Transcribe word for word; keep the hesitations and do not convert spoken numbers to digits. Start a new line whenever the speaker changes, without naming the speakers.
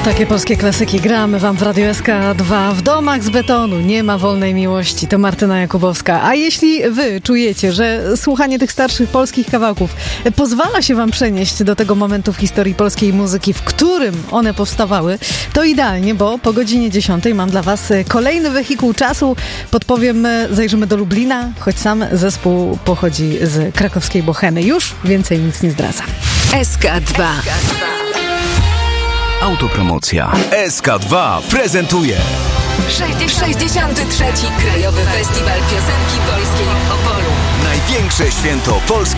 Takie polskie klasyki gramy wam w Radio S K dwa. W domach z betonu nie ma wolnej miłości. To Martyna Jakubowska. A jeśli wy czujecie, że słuchanie tych starszych polskich kawałków pozwala się wam przenieść do tego momentu w historii polskiej muzyki, w którym one powstawały, to idealnie, bo po godzinie dziesiątej mam dla was kolejny wehikuł czasu. Podpowiem, zajrzymy do Lublina, choć sam zespół pochodzi z krakowskiej Bohemy. Już więcej nic nie zdradzam.
S K dwa.
Autopromocja. S K dwa prezentuje
sześćdziesiąty trzeci Krajowy Festiwal Piosenki Polskiej w Opolu.
największe święto polskiej